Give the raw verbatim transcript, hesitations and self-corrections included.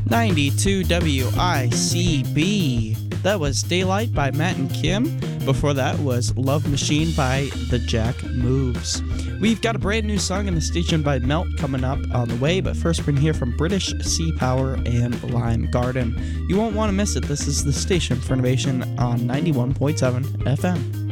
ninety-two W I C B. That was Daylight by Matt and Kim. Before that was Love Machine by The Jack Moves. We've got a brand new song in the station by Melt coming up on the way, but first we're going to hear from British Sea Power and Lime Garden. You won't want to miss it. This is the station for innovation on ninety-one point seven F M.